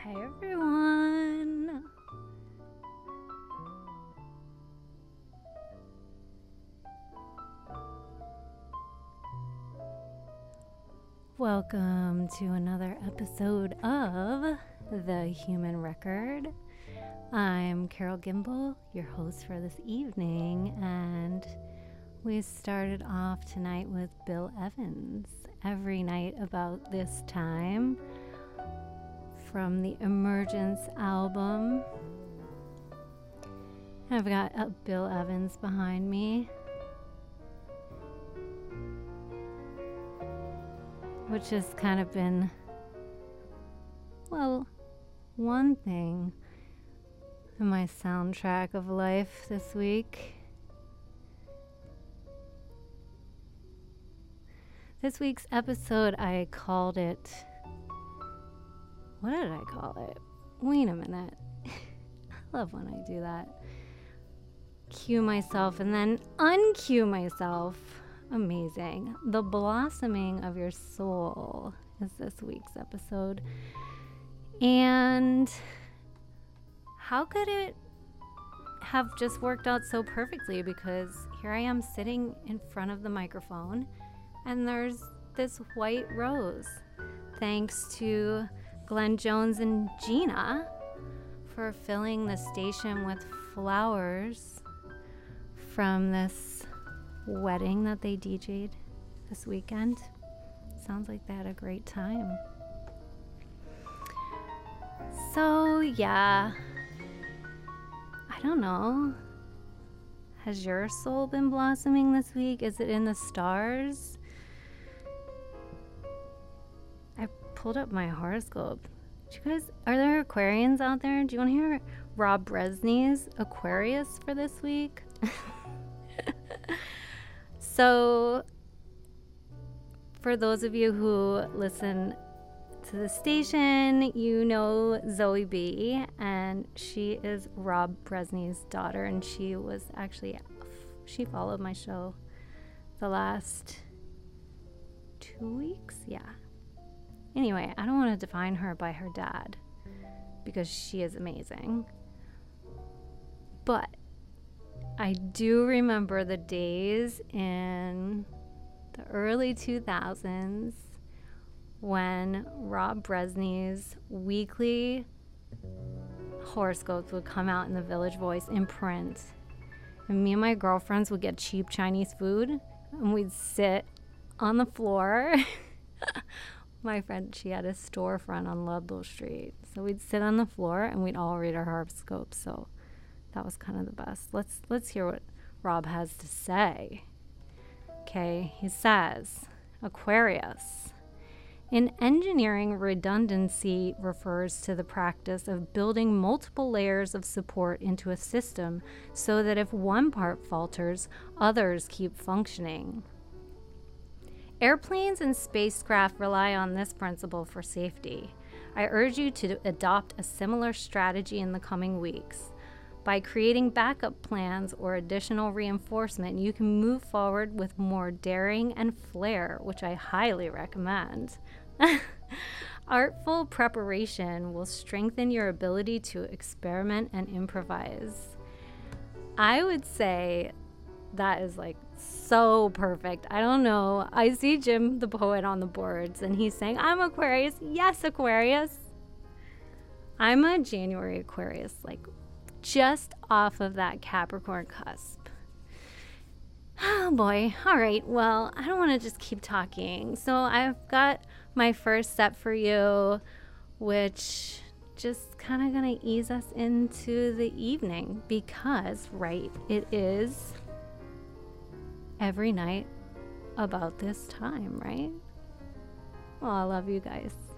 Hi everyone. Welcome to another episode of The Human Record. I'm Carol Gimbel, your host for this evening, and we started off tonight with Bill Evans. Every night about this time, from the Emergence album. I've got Bill Evans behind me, which has kind of been, well, one thing in my soundtrack of life this week. This week's episode, I called it, what did I call it? Wait a minute. I love when I do that. Cue myself and then uncue myself. Amazing. The Blossoming of Your Soul is this week's episode. And how could it have just worked out so perfectly? Because here I am sitting in front of the microphone and there's this white rose. Thanks to Glenn Jones and Gina for filling the station with flowers from this wedding that they DJ'd this weekend. Sounds like they had a great time. So yeah, I don't know. Has your soul been blossoming this week? Is it in the stars? I pulled up my horoscope. Are there Aquarians out there? Do you want to hear Rob Bresney's Aquarius for this week? So, for those of you who listen to the station, you know Zoe B, and she is Rob Bresney's daughter, and she followed my show the last 2 weeks? Yeah. Anyway, I don't want to define her by her dad because she is amazing. But I do remember the days in the early 2000s when Rob Bresney's weekly horoscopes would come out in the Village Voice in print. And me and my girlfriends would get cheap Chinese food and we'd sit on the floor. My friend, she had a storefront on Ludlow Street. So we'd sit on the floor and we'd all read our horoscopes. So that was kind of the best. Let's hear what Rob has to say. Okay, he says, Aquarius. In engineering, redundancy refers to the practice of building multiple layers of support into a system so that if one part falters, others keep functioning. Airplanes and spacecraft rely on this principle for safety. I urge you to adopt a similar strategy in the coming weeks. By creating backup plans or additional reinforcement, you can move forward with more daring and flair, which I highly recommend. Artful preparation will strengthen your ability to experiment and improvise. I would say that is like so perfect. I don't know. I see Jim the poet on the boards and he's saying, I'm Aquarius. Yes, Aquarius. I'm a January Aquarius, like just off of that Capricorn cusp. Oh boy. All right. Well, I don't want to just keep talking. So I've got my first set for you, which just kind of going to ease us into the evening because, right, it is every night about this time, right? Well, I love you guys.